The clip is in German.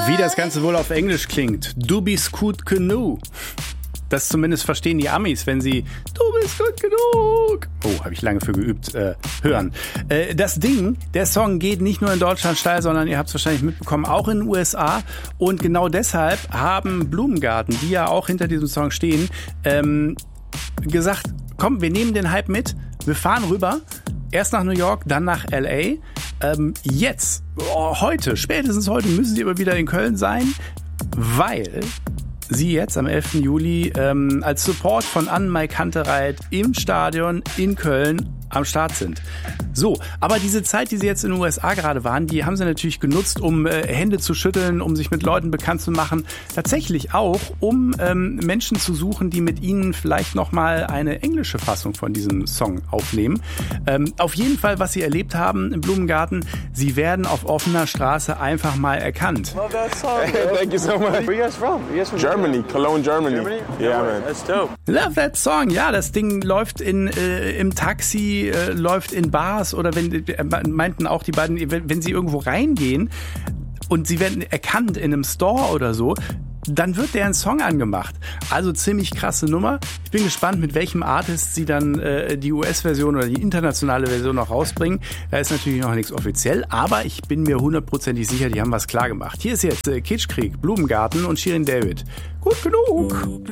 Wie das Ganze wohl auf Englisch klingt. Du bist gut genug. Das zumindest verstehen die Amis, wenn sie "Du bist gut genug", oh, habe ich lange für geübt, hören. Das Ding, der Song geht nicht nur in Deutschland steil, sondern ihr habt es wahrscheinlich mitbekommen, auch in den USA. Und genau deshalb haben Blumengarten, die ja auch hinter diesem Song stehen, gesagt, komm, wir nehmen den Hype mit, wir fahren rüber, erst nach New York, dann nach L.A. Jetzt, heute, spätestens heute müssen sie aber wieder in Köln sein, weil sie jetzt am 11. Juli als Support von Anne-Mai Kantereit im Stadion in Köln am Start sind. So, aber diese Zeit, die sie jetzt in den USA gerade waren, die haben sie natürlich genutzt, um Hände zu schütteln, um sich mit Leuten bekannt zu machen. Tatsächlich auch, um Menschen zu suchen, die mit ihnen vielleicht nochmal eine englische Fassung von diesem Song aufnehmen. Auf jeden Fall, was sie erlebt haben im Blumengarten, sie werden auf offener Straße einfach mal erkannt. Love that song, Thank you so much. Where you guys from? You guys from Germany, Cologne, Germany. Yeah, man. That's dope. Love that song. Ja, das Ding läuft im Taxi, läuft in Bars oder meinten auch die beiden, wenn sie irgendwo reingehen und sie werden erkannt in einem Store oder so, dann wird deren Song angemacht. Also ziemlich krasse Nummer. Ich bin gespannt, mit welchem Artist sie dann die US-Version oder die internationale Version noch rausbringen. Da ist natürlich noch nichts offiziell, aber ich bin mir 100%ig sicher, die haben was klar gemacht. Hier ist jetzt Kitschkrieg, Blumengarten und Shirin David. Gut genug.